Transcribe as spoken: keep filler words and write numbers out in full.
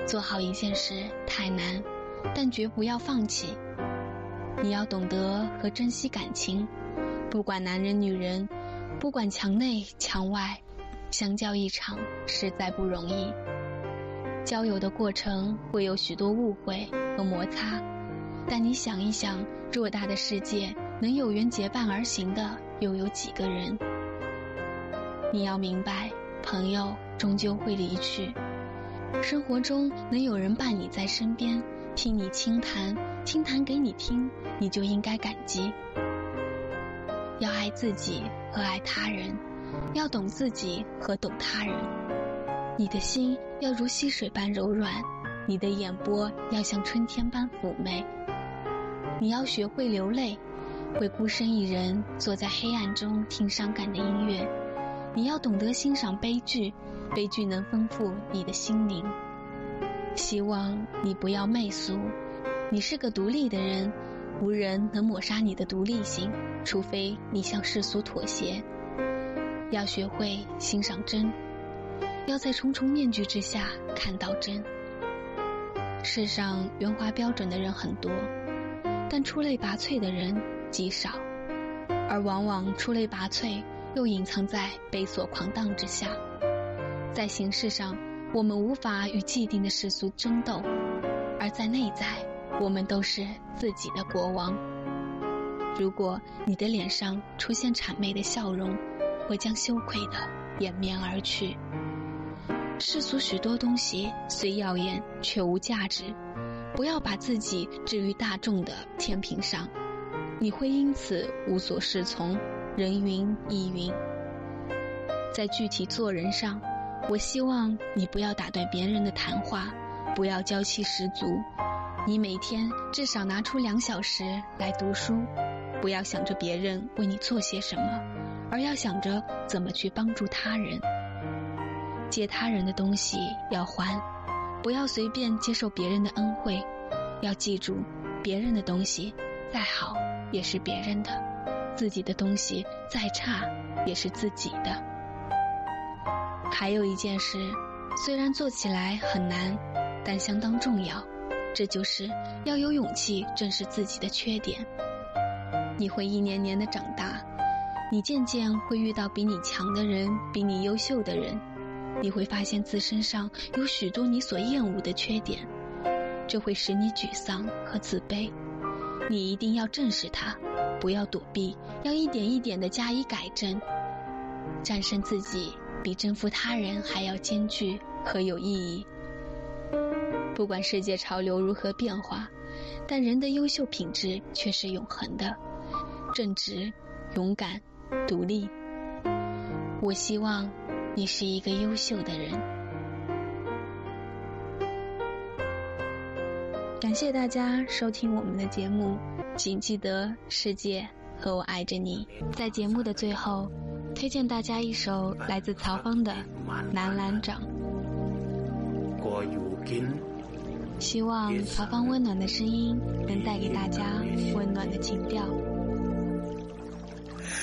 做好一件事太难，但绝不要放弃。你要懂得和珍惜感情，不管男人女人，不管墙内墙外，相交一场实在不容易。交友的过程会有许多误会和摩擦，但你想一想，偌大的世界，能有缘结伴而行的又有几个人？你要明白，朋友终究会离去，生活中能有人伴你在身边，听你倾谈，倾谈给你听，你就应该感激。要爱自己和爱他人，要懂自己和懂他人。你的心要如溪水般柔软，你的眼波要像春天般妩媚。你要学会流泪，会孤身一人坐在黑暗中听伤感的音乐。你要懂得欣赏悲剧，悲剧能丰富你的心灵。希望你不要媚俗，你是个独立的人，无人能抹杀你的独立性，除非你向世俗妥协。要学会欣赏真，要在重重面具之下看到真。世上圆滑标准的人很多，但出类拔萃的人极少，而往往出类拔萃又隐藏在猥琐狂荡之下。在形式上，我们无法与既定的世俗争斗，而在内在，我们都是自己的国王。如果你的脸上出现谄媚的笑容，会将羞愧的掩面而去。世俗许多东西虽耀眼，却无价值。不要把自己置于大众的天平上，你会因此无所适从，人云亦云。在具体做人上，我希望你不要打断别人的谈话，不要娇气十足。你每天至少拿出两小时来读书，不要想着别人为你做些什么，而要想着怎么去帮助他人。借他人的东西要还，不要随便接受别人的恩惠。要记住，别人的东西再好也是别人的，自己的东西再差也是自己的。还有一件事，虽然做起来很难，但相当重要，这就是要有勇气正视自己的缺点。你会一年年的长大，你渐渐会遇到比你强的人，比你优秀的人，你会发现自身上有许多你所厌恶的缺点，这会使你沮丧和自卑。你一定要正视它，不要躲避，要一点一点地加以改正。战胜自己比征服他人还要艰巨和有意义。不管世界潮流如何变化，但人的优秀品质却是永恒的，正直、勇敢、独立。我希望你是一个优秀的人。感谢大家收听我们的节目，请记得世界和我爱着你。在节目的最后，推荐大家一首来自曹方的《南兰掌》，希望曹方温暖的声音能带给大家温暖的情调。